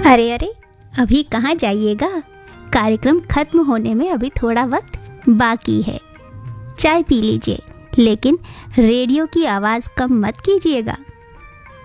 अरे अरे, अभी कहाँ जाइएगा? कार्यक्रम खत्म होने में अभी थोड़ा वक्त बाकी है। चाय पी लीजिए, लेकिन रेडियो की आवाज़ कम मत कीजिएगा।